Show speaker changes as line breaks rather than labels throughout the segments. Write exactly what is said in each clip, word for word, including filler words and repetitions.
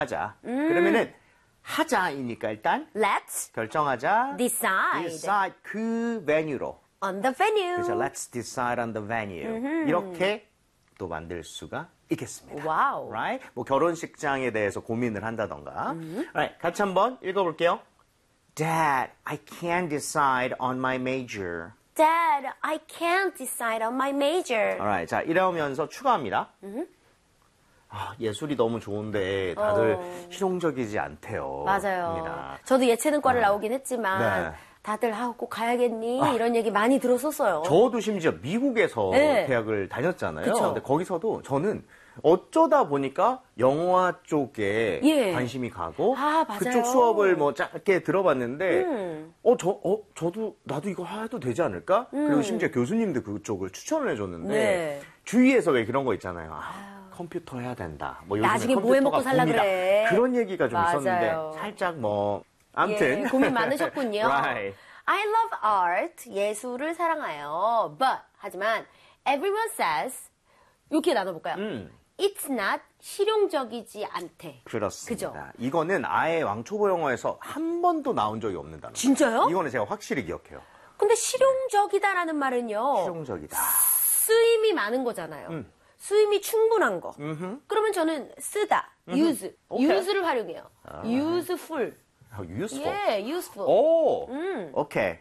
하자. 음. 그러면은 하자이니까 일단
Let's
결정하자.
decide.
decide 그 venue로.
On the venue.
그래서 let's decide on the venue.
음흠.
이렇게 또 만들 수가 있겠습니다.
와우.
Right? 뭐 결혼식장에 대해서 고민을 한다던가.
음.
Right, 같이 한번 읽어볼게요. Dad, I can't decide on my major.
Dad, I can't decide on my major.
Alright, 자 이러면서 추가합니다.
음.
아, 예술이 너무 좋은데 다들
어.
실용적이지 않대요.
맞아요.
입니다.
저도 예체능과를
네.
나오긴 했지만
네.
다들 아, 꼭 가야겠니?
아.
이런 얘기 많이 들었었어요.
저도 심지어 미국에서
네.
대학을 다녔잖아요.
그쵸.
근데 거기서도 저는 어쩌다 보니까 영화 쪽에
예.
관심이 가고
아, 맞아요.
그쪽 수업을 뭐 짧게 들어봤는데
음.
어, 저, 어, 저도 나도 이거 해도 되지 않을까?
음.
그리고 심지어 교수님도 그쪽을 추천을 해줬는데
네.
주위에서 왜 그런 거 있잖아요. 아, 컴퓨터 해야 된다. 뭐 요즘에
나중에 뭐 해
컴퓨터가
먹고 살라
붐이다.
그래.
그런 얘기가 좀
맞아요.
있었는데 살짝 뭐 아무튼
예, 고민 많으셨군요.
right.
I love art. 예술을 사랑해요. But 하지만 everyone says 이렇게 나눠볼까요?
음.
It's not 실용적이지 않대.
그렇습니다.
그죠?
이거는 아예 왕초보 영어에서 한 번도 나온 적이 없는 단어.
진짜요?
이거는 제가 확실히 기억해요.
근데 실용적이다라는 말은요.
실용적이다.
쓰임이 많은 거잖아요.
음.
쓰임이 충분한 거.
음흠.
그러면 저는 쓰다, use,
오케이.
use를 활용해요.
아.
useful.
useful.
예, useful.
오,
음.
오케이.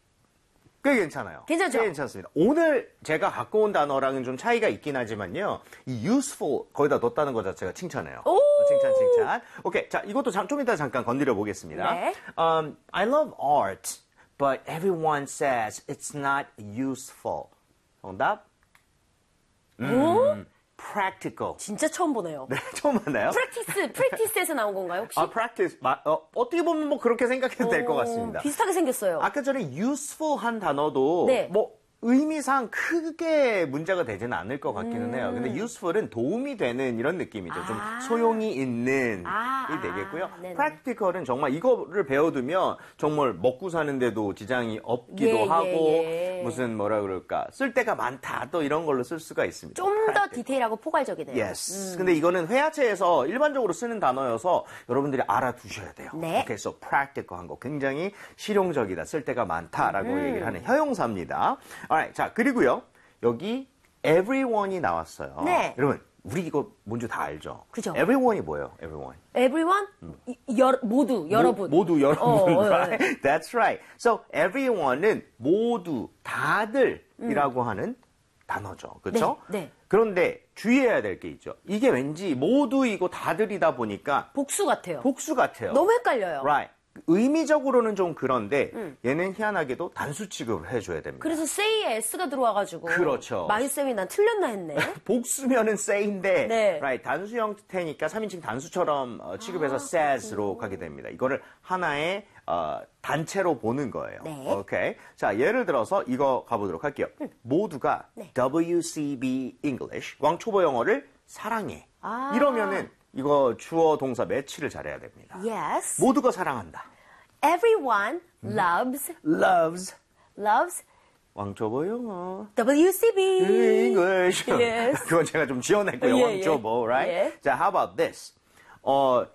꽤 괜찮아요.
괜찮죠?
꽤 괜찮습니다. 오늘 제가 갖고 온 단어랑은 좀 차이가 있긴 하지만요. 이 useful 거기다 넣었다는 것 자체가 칭찬해요.
오!
칭찬, 칭찬. 오케이. 자, 이것도 잠- 좀 이따 잠깐 건드려 보겠습니다.
네.
Um, I love art, but everyone says it's not useful. 정답?
오?
practical.
진짜 처음 보네요.
네, 처음 만나요?
practice, practice에서 나온 건가요, 혹시?
아, practice. 마, 어, 어떻게 보면 뭐 그렇게 생각해도 될 것
오,
같습니다.
비슷하게 생겼어요.
아까 전에 useful한 단어도
네.
뭐 의미상 크게 문제가 되지는 않을 것 같기는 해요. 근데 useful은 도움이 되는 이런 느낌이죠. 좀
아.
소용이 있는
아,
이 되겠고요.
아, 네네.
practical은 정말 이거를 배워두면 정말 먹고 사는데도 지장이 없기도
예, 예,
하고
예.
무슨 뭐라 그럴까 쓸 데가 많다 또 이런 걸로 쓸 수가 있습니다.
좀 더
practical.
디테일하고 포괄적이네요.
Yes. 근데 이거는 회화체에서 일반적으로 쓰는 단어여서 여러분들이 알아두셔야 돼요.
네.
Okay, so practical한 거 굉장히 실용적이다, 쓸 데가 많다라고
음.
얘기를 하는 형용사입니다. Alright, 자 그리고요 여기 everyone이 나왔어요.
네.
여러분 우리 이거 뭔지 다 알죠?
그죠.
Everyone이 뭐예요? Everyone.
Everyone? 이- 여, 모두, 여러분.
모, 두 여러분.
어, 어,
right? That's right. So everyone은 모두, 다들이라고 하는 단어죠. 그렇죠?
네, 네.
그런데 주의해야 될 게 있죠. 이게 왠지 모두이고 다들이다 보니까
복수 같아요.
복수 같아요.
너무 헷갈려요.
Right. 의미적으로는 좀 그런데 얘는 희한하게도 단수 취급을 해줘야 됩니다.
그래서 say에 s가 들어와가지고.
그렇죠.
마이쌤이 난 틀렸나 했네.
복수면은 say인데
네.
right, 단수 형태니까 삼 인칭 단수처럼 어, 취급해서
아,
says로 가게 됩니다. 이거를 하나의 어, 단체로 보는 거예요.
네.
오케이. 자, 예를 들어서 이거 가보도록 할게요. 모두가
네.
더블유 씨 비 English, 왕초보 영어를 사랑해.
아.
이러면은 이거 주어 동사 매치를 잘해야 됩니다.
Yes.
모두가 사랑한다.
Everyone loves,
loves
loves
왕초보 영어.
W C B.
English.
Yes.
그건 제가 좀 지어냈고요.
예,
왕초보,
예.
right?
예.
자, how about this? 어,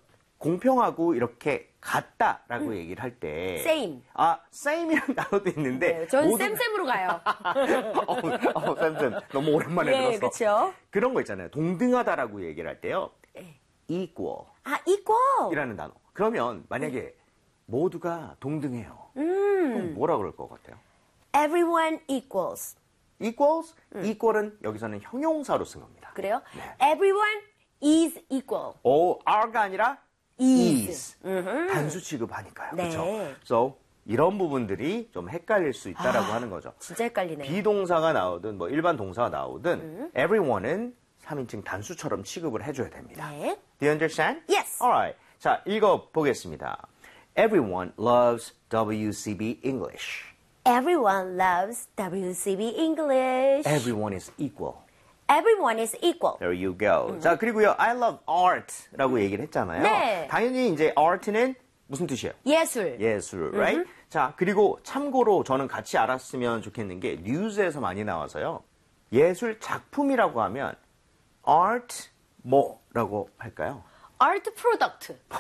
공평하고 이렇게 같다라고 얘기를 할 때.
Same.
아, same이라는 단어도 있는데.
네, 전
모두-
쌤쌤으로 가요.
어, 어, 쌤쌤. 너무 오랜만에
예,
들었어.
그쵸.
그런 거 있잖아요. 동등하다라고 얘기를 할 때요. equal
아, equal.
이라는 단어. 그러면 만약에 모두가 동등해요.
음.
그럼 뭐라 그럴 것 같아요?
Everyone equals.
equals? equal은 여기서는 형용사로 쓴 겁니다.
그래요?
네.
Everyone is equal.
오, are가 아니라
is.
is. 단수 취급하니까요.
네.
그렇죠? So, 이런 부분들이 좀 헷갈릴 수 있다라고
아,
하는 거죠.
진짜 헷갈리네요.
비동사가 나오든 뭐 일반 동사가 나오든
음.
everyone은 삼 인칭 단수처럼 취급을 해줘야 됩니다.
네.
Do you understand?
Yes.
Alright. 자, 읽어보겠습니다. Everyone loves W C B English.
Everyone loves W C B English.
Everyone is equal.
Everyone is equal.
There you go. 자, 그리고요, I love art라고 얘기를 했잖아요.
네.
당연히 이제 art는 무슨 뜻이에요?
예술.
예술, right? 자, 그리고 참고로 저는 같이 알았으면 좋겠는 게 뉴스에서 많이 나와서요. 예술 작품이라고 하면 art 뭐라고 할까요?
art product.